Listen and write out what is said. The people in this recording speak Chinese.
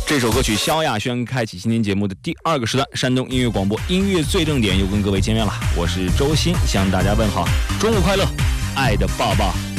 这首歌曲萧亚轩开启今天节目的第2个时段，山东音乐广播音乐最正点又跟各位见面了，我是周鑫，向大家问好，中午快乐，爱的抱抱。